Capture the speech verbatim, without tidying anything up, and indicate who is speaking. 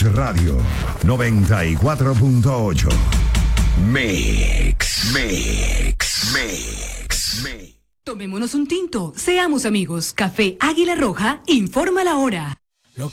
Speaker 1: Radio noventa y cuatro punto ocho. Mix, mix, mix, mix.
Speaker 2: Tomémonos un tinto, seamos amigos. Café Águila Roja informa la hora.